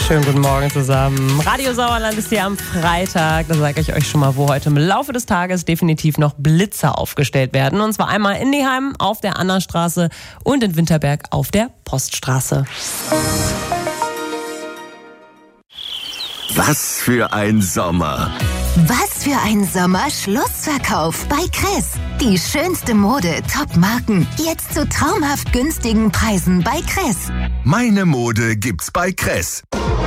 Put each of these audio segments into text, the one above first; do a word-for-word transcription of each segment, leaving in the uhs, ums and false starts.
Schönen guten Morgen zusammen. Radio Sauerland ist hier am Freitag. Da sage ich euch schon mal, wo heute im Laufe des Tages definitiv noch Blitzer aufgestellt werden. Und zwar einmal in Neheim auf der Annastraße und in Winterberg auf der Poststraße. Was für ein Sommer! Was für ein Sommer-Schlussverkauf bei Kress. Die schönste Mode, Top-Marken, jetzt zu traumhaft günstigen Preisen bei Kress. Meine Mode gibt's bei Kress.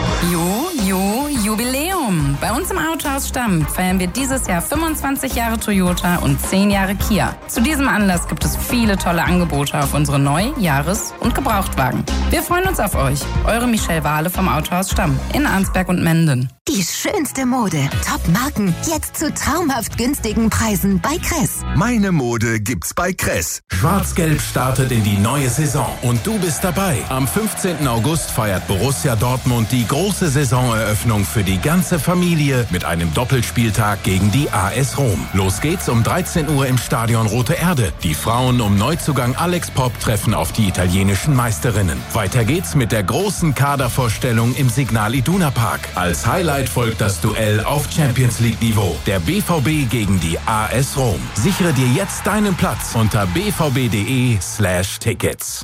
Jo, jo, Jubiläum. Bei uns im Autohaus Stamm feiern wir dieses Jahr fünfundzwanzig Jahre Toyota und zehn Jahre Kia. Zu diesem Anlass gibt es viele tolle Angebote auf unsere Neu-, Jahres- und Gebrauchtwagen. Wir freuen uns auf euch. Eure Michelle Wahle vom Autohaus Stamm in Arnsberg und Menden. Die schönste Mode, Top-Marken, jetzt zu traumhaft günstigen Preisen bei Kress. Meine Mode gibt's bei Kress. Schwarz-Gelb startet in die neue Saison und du bist dabei. Am fünfzehnten August feiert Borussia Dortmund die große Saisoneröffnung für die ganze Familie mit einem Doppelspieltag gegen die A S Rom. Los geht's um dreizehn Uhr im Stadion Rote Erde. Die Frauen um Neuzugang Alex Popp treffen auf die italienischen Meisterinnen. Weiter geht's mit der großen Kadervorstellung im Signal Iduna Park. Als Highlight folgt das Duell auf Champions League Niveau. Der B V B gegen die A S Rom. Sichere dir jetzt deinen Platz unter b v b punkt d e slash tickets.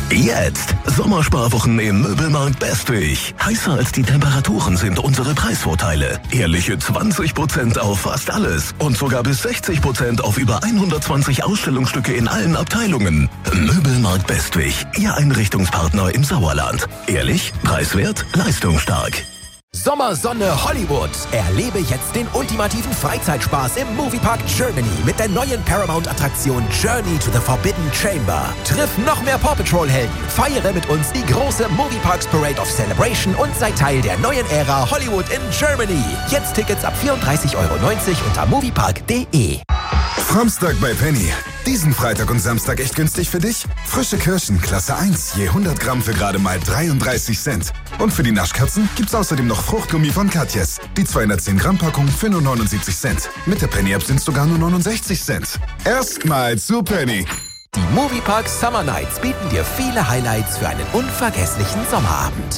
Jetzt Sommersparwochen im Möbelmarkt Bestwig. Heißer als die Temperaturen sind unsere Preisvorteile. Ehrliche zwanzig Prozent auf fast alles und sogar bis sechzig Prozent auf über hundertzwanzig Ausstellungsstücke in allen Abteilungen. Möbelmarkt Bestwig, Ihr Einrichtungspartner im Sauerland. Ehrlich, preiswert, leistungsstark. Sommersonne Hollywood. Erlebe jetzt den ultimativen Freizeitspaß im Moviepark Germany mit der neuen Paramount-Attraktion Journey to the Forbidden Chamber. Triff noch mehr Paw Patrol-Helden, feiere mit uns die große Movieparks Parade of Celebration und sei Teil der neuen Ära Hollywood in Germany. Jetzt Tickets ab vierunddreißig Euro neunzig unter moviepark punkt de. Samstag bei Penny. Diesen Freitag und Samstag echt günstig für dich? Frische Kirschen, Klasse eins, je hundert Gramm für gerade mal dreiunddreißig Cent. Und für die Naschkatzen gibt's außerdem noch Fruchtgummi von Katjes. Die zweihundertzehn Gramm Packung für nur neunundsiebzig Cent. Mit der Penny-App sind's sogar nur neunundsechzig Cent. Erstmal zu Penny. Die Moviepark Summer Nights bieten dir viele Highlights für einen unvergesslichen Sommerabend.